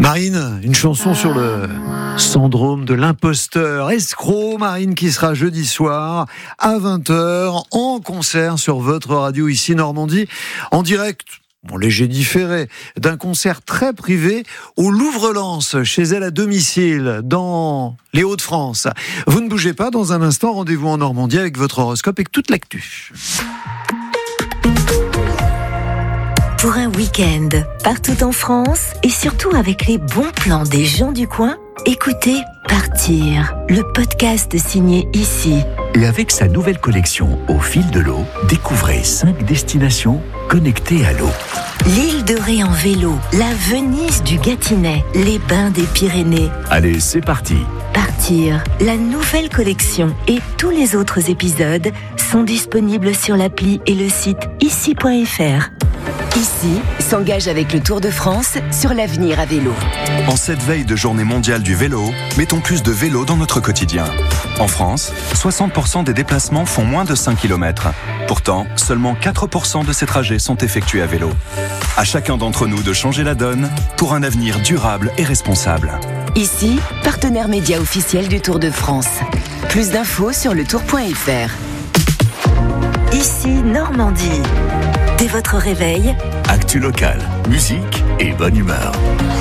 Marine, une chanson sur le syndrome de l'imposteur escroc. Marine qui sera jeudi soir à 20h en concert sur votre radio ici Normandie, en direct, en léger différé, d'un concert très privé au Louvre-Lens, chez elle à domicile, dans les Hauts-de-France. Vous ne bougez pas, dans un instant, rendez-vous en Normandie avec votre horoscope et toute l'actu. Pour un week-end, partout en France et surtout avec les bons plans des gens du coin, écoutez Partir, le podcast signé Ici. Et avec sa nouvelle collection Au fil de l'eau, découvrez 5 destinations connectées à l'eau. L'île de Ré en vélo, la Venise du Gâtinais, les bains des Pyrénées. Allez, c'est parti. Partir, la nouvelle collection et tous les autres épisodes sont disponibles sur l'appli et le site ici.fr. Ici s'engage avec le Tour de France sur l'avenir à vélo. En cette veille de journée mondiale du vélo, mettons plus de vélo dans notre quotidien. En France, 60% des déplacements font moins de 5 km. Pourtant, seulement 4% de ces trajets sont effectués à vélo. À chacun d'entre nous de changer la donne pour un avenir durable et responsable. Ici, partenaire média officiel du Tour de France. Plus d'infos sur letour.fr. Ici Normandie. Dès votre réveil, Actu locale, musique et bonne humeur.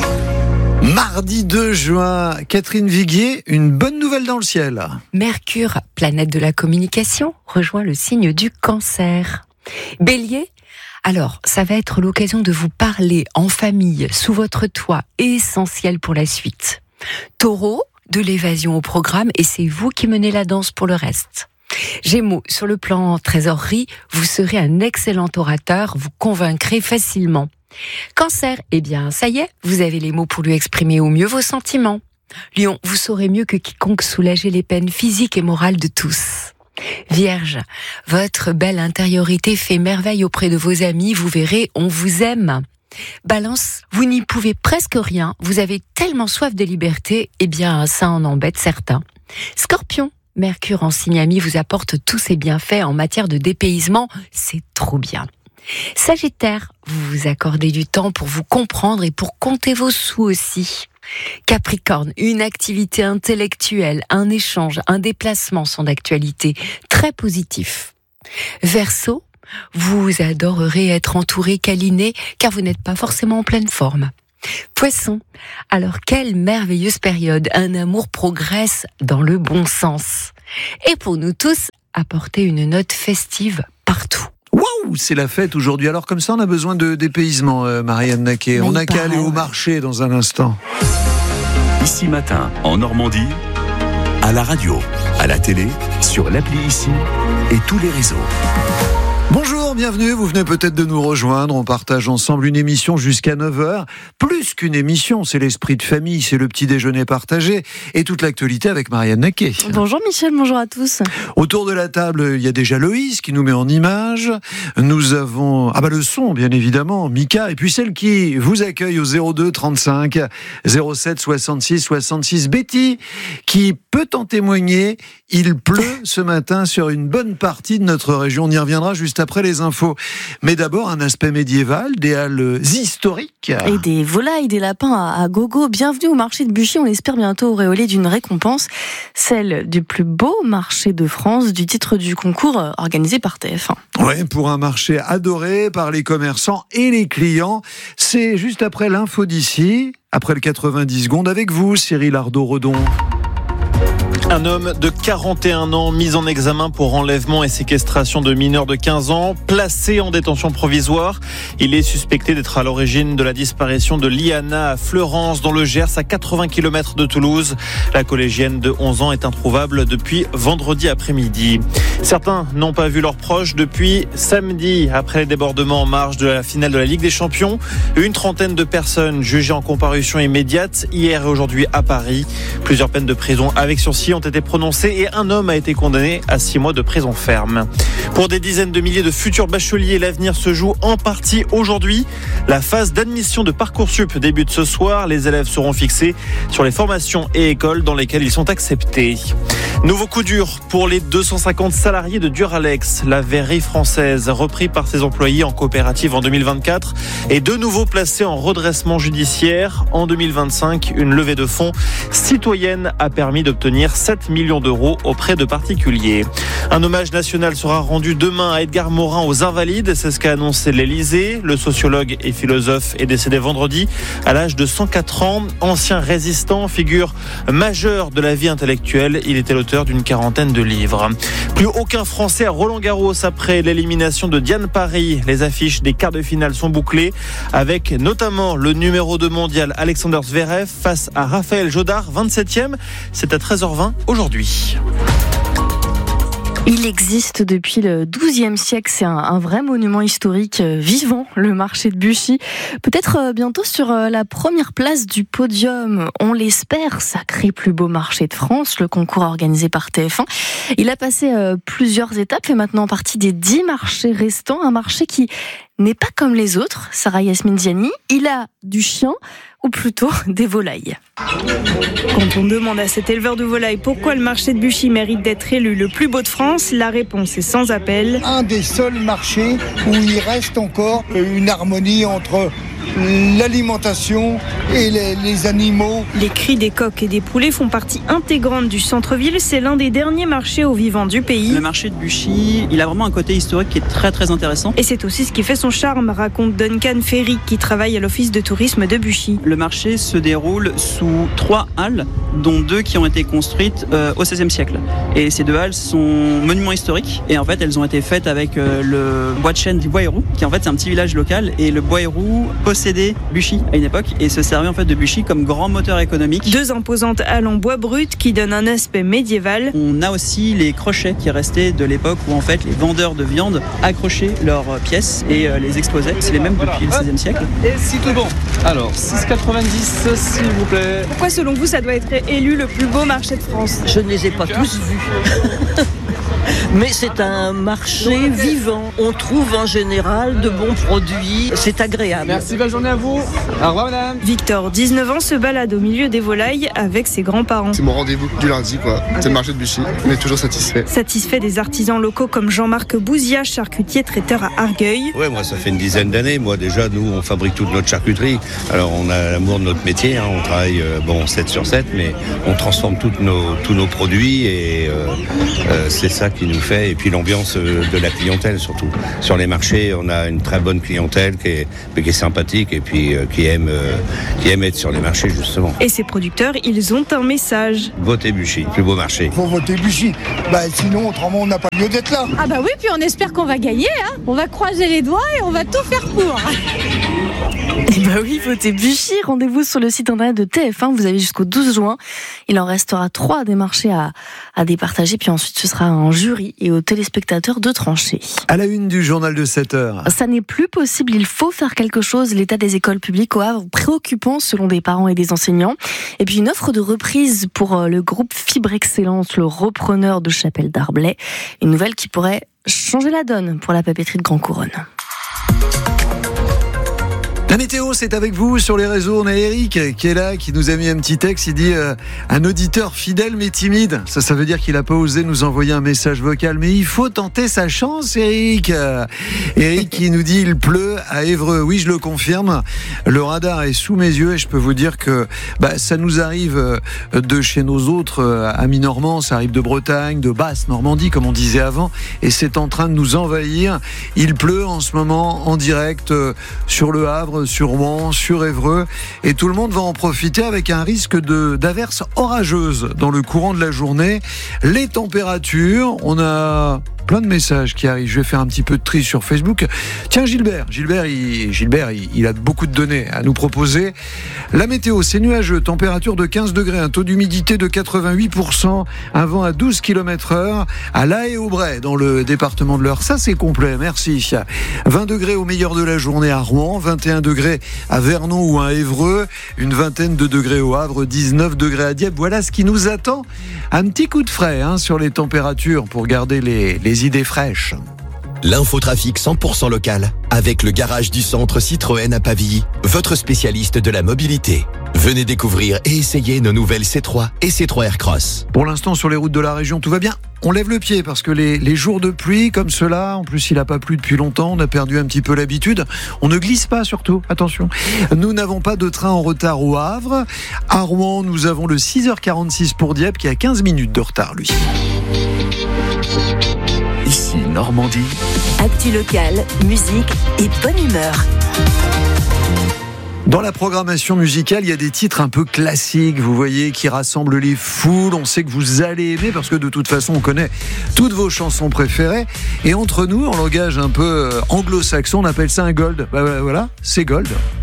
Mardi 2 juin, Catherine Viguier, une bonne nouvelle dans le ciel. Mercure, planète de la communication, rejoint le signe du Cancer. Bélier, alors ça va être l'occasion de vous parler en famille, sous votre toit, essentiel pour la suite. Taureau, de l'évasion au programme et c'est vous qui menez la danse pour le reste. Gémeaux, sur le plan trésorerie, vous serez un excellent orateur, vous convaincrez facilement. Cancer, eh bien, ça y est, vous avez les mots pour lui exprimer au mieux vos sentiments. Lion, vous saurez mieux que quiconque soulager les peines physiques et morales de tous. Vierge, votre belle intériorité fait merveille auprès de vos amis, vous verrez, on vous aime. Balance, vous n'y pouvez presque rien, vous avez tellement soif de liberté, eh bien, ça en embête certains. Scorpion, Mercure en signe ami vous apporte tous ses bienfaits en matière de dépaysement, c'est trop bien. Sagittaire, vous vous accordez du temps pour vous comprendre et pour compter vos sous aussi. Capricorne, une activité intellectuelle, un échange, un déplacement sont d'actualité, très positif. Verseau, vous adorerez être entouré, câliné, car vous n'êtes pas forcément en pleine forme. Poisson, alors quelle merveilleuse période, un amour progresse dans le bon sens. Et pour nous tous, apportez une note festive partout. Waouh, c'est la fête aujourd'hui. Alors comme ça, on a besoin de dépaysement, Marianne Naquet. On n'a qu'à aller au marché dans un instant. Ici matin, en Normandie, à la radio, à la télé, sur l'appli Ici et tous les réseaux. Bonjour, bienvenue, vous venez peut-être de nous rejoindre, on partage ensemble une émission jusqu'à 9h, plus qu'une émission, c'est l'esprit de famille, c'est le petit déjeuner partagé et toute l'actualité avec Marianne Naquet. Bonjour Michel, bonjour à tous. Autour de la table, il y a déjà Loïs qui nous met en image, nous avons, le son bien évidemment, Mika, et puis celle qui vous accueille au 02 35 07 66 66, Betty, qui peut en témoigner, il pleut ce matin sur une bonne partie de notre région, on y reviendra juste après les infos. Mais d'abord, un aspect médiéval, des halles historiques. Et des volailles, des lapins à gogo. Bienvenue au marché de Buchy, on espère bientôt auréolé d'une récompense, celle du plus beau marché de France, du titre du concours organisé par TF1. Ouais, pour un marché adoré par les commerçants et les clients. C'est juste après l'info d'ici, après le 90 secondes, avec vous, Cyril Ardo-Redon. Un homme de 41 ans mis en examen pour enlèvement et séquestration de mineurs de 15 ans, placé en détention provisoire. Il est suspecté d'être à l'origine de la disparition de Liana à Fleurance dans le Gers, à 80 km de Toulouse. La collégienne de 11 ans est introuvable depuis vendredi après-midi. Certains n'ont pas vu leurs proches depuis samedi, après les débordements en marge de la finale de la Ligue des Champions. Une trentaine de personnes jugées en comparution immédiate hier et aujourd'hui à Paris. Plusieurs peines de prison avec sursis ont été prononcés et un homme a été condamné à 6 mois de prison ferme. Pour des dizaines de milliers de futurs bacheliers, l'avenir se joue en partie aujourd'hui. La phase d'admission de Parcoursup débute ce soir. Les élèves seront fixés sur les formations et écoles dans lesquelles ils sont acceptés. Nouveau coup dur pour les 250 salariés de Duralex. La verrerie française, repris par ses employés en coopérative en 2024, est de nouveau placée en redressement judiciaire. En 2025, une levée de fonds citoyenne a permis d'obtenir 7 millions d'euros auprès de particuliers. Un hommage national sera rendu demain à Edgar Morin aux Invalides. C'est ce qu'a annoncé l'Élysée. Le sociologue et philosophe est décédé vendredi à l'âge de 104 ans. Ancien résistant, figure majeure de la vie intellectuelle. Il était l'auteur d'une quarantaine de livres. Plus aucun Français à Roland-Garros après l'élimination de Diane Parry. Les affiches des quarts de finale sont bouclées avec notamment le numéro 2 mondial Alexander Zverev face à Raphaël Jodard, 27e. C'est à 13h20 aujourd'hui. Il existe depuis le XIIe siècle, c'est un vrai monument historique vivant, le marché de Buchy. Peut-être bientôt sur la première place du podium, on l'espère, sacré plus beau marché de France, le concours organisé par TF1. Il a passé plusieurs étapes, fait maintenant partie des 10 marchés restants, un marché qui n'est pas comme les autres, Sarah Yasmine Ziani, il a du chien, ou plutôt des volailles. Quand on demande à cet éleveur de volailles pourquoi le marché de Buchy mérite d'être élu le plus beau de France, la réponse est sans appel. Un des seuls marchés où il reste encore une harmonie entre l'alimentation et les animaux. Les cris des coqs et des poulets font partie intégrante du centre-ville. C'est l'un des derniers marchés aux vivants du pays. Le marché de Buchy, il a vraiment un côté historique qui est très très intéressant. Et c'est aussi ce qui fait son charme, raconte Duncan Ferry, qui travaille à l'office de tourisme de Buchy. Le marché se déroule sous 3 halles, dont 2 qui ont été construites au XVIe siècle. Et ces 2 halles sont monuments historiques. Et en fait, elles ont été faites avec le bois de chêne du Bois-Héroux, qui en fait c'est un petit village local. Et le Bois-Héroux possédait Buchy à une époque et se servait en fait de Buchy comme grand moteur économique. 2 imposantes halles en bois brut qui donnent un aspect médiéval. On a aussi les crochets qui restaient de l'époque où en fait les vendeurs de viande accrochaient leurs pièces et les exposaient. C'est les mêmes depuis le XVIe siècle. Et si tout bon. Alors 6,90 s'il vous plaît. Pourquoi selon vous ça doit être élu le plus beau marché de France ? Je ne les ai pas tous vus. Mais c'est un marché vivant. On trouve en général de bons produits. C'est agréable. Merci, bonne journée à vous. Au revoir, madame. Victor, 19 ans, se balade au milieu des volailles avec ses grands-parents. C'est mon rendez-vous du lundi, quoi. C'est le marché de Buchy. On est toujours satisfait. Satisfait des artisans locaux comme Jean-Marc Bouzia, charcutier traiteur à Argueil. Ouais, moi, ça fait une dizaine d'années. Moi, déjà, nous, on fabrique toute notre charcuterie. Alors, on a l'amour de notre métier. On travaille, 7 sur 7, mais on transforme tous nos produits et c'est ça qui nous fait. Et puis l'ambiance de la clientèle surtout. Sur les marchés, on a une très bonne clientèle qui est sympathique et puis qui aime être sur les marchés justement. Et ces producteurs, ils ont un message. Votez Buchy, plus beau marché. Faut voter Buchy. Sinon, autrement, on n'a pas lieu d'être là. Ah bah oui, puis on espère qu'on va gagner. On va croiser les doigts et on va tout faire pour. Et bah oui, votez Buchy. Rendez-vous sur le site internet de TF1. Vous avez jusqu'au 12 juin. Il en restera 3 des marchés à départager. Puis ensuite, ce sera un jury et aux téléspectateurs de trancher. À la une du journal de 7h. Ça n'est plus possible. Il faut faire quelque chose. L'état des écoles publiques au Havre préoccupant selon des parents et des enseignants. Et puis une offre de reprise pour le groupe Fibre Excellence, le repreneur de Chapelle Darblay. Une nouvelle qui pourrait changer la donne pour la papeterie de Grand Couronne. La météo, c'est avec vous sur les réseaux. On a Eric qui est là, qui nous a mis un petit texte. Il dit un auditeur fidèle mais timide. Ça veut dire qu'il n'a pas osé nous envoyer un message vocal. Mais il faut tenter sa chance, Eric. Eric qui nous dit il pleut à Évreux. Oui, je le confirme. Le radar est sous mes yeux et je peux vous dire que ça nous arrive de chez nos autres amis normands. Ça arrive de Bretagne, de Basse-Normandie, comme on disait avant. Et c'est en train de nous envahir. Il pleut en ce moment en direct sur le Havre, sur Rouen, sur Évreux, et tout le monde va en profiter avec un risque d'averses orageuses dans le courant de la journée. Les températures, on a plein de messages qui arrivent. Je vais faire un petit peu de tri sur Facebook. Tiens, Gilbert, il a beaucoup de données à nous proposer. La météo, c'est nuageux, température de 15 degrés, un taux d'humidité de 88%, un vent à 12 km/h à La Haye-Aubray, dans le département de l'Eure. Ça, c'est complet, merci. 20 degrés au meilleur de la journée à Rouen, 21 degrés degrés à Vernon ou à Évreux, une vingtaine de degrés au Havre, 19 degrés à Dieppe. Voilà ce qui nous attend. Un petit coup de frais sur les températures pour garder les idées fraîches. L'infotrafic 100% local avec le garage du centre Citroën à Pavilly, votre spécialiste de la mobilité. Venez découvrir et essayer nos nouvelles C3 et C3 Aircross. Pour l'instant, sur les routes de la région, tout va bien. On lève le pied parce que les jours de pluie comme cela, en plus il n'a pas plu depuis longtemps, on a perdu un petit peu l'habitude. On ne glisse pas surtout, attention. Nous n'avons pas de train en retard au Havre. À Rouen, nous avons le 6h46 pour Dieppe qui a 15 minutes de retard, lui. Ici Normandie. Actu locale, musique et bonne humeur. Dans la programmation musicale, il y a des titres un peu classiques, vous voyez, qui rassemblent les foules. On sait que vous allez aimer parce que de toute façon, on connaît toutes vos chansons préférées. Et entre nous, en langage un peu anglo-saxon, on appelle ça un gold. Voilà, c'est gold.